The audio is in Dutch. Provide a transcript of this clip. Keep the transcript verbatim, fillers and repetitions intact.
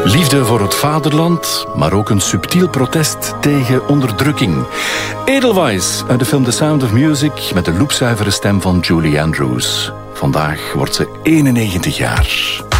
Liefde voor het vaderland, maar ook een subtiel protest tegen onderdrukking. Edelweiss uit de film The Sound of Music met de loepzuivere stem van Julie Andrews. Vandaag wordt ze eenennegentig jaar.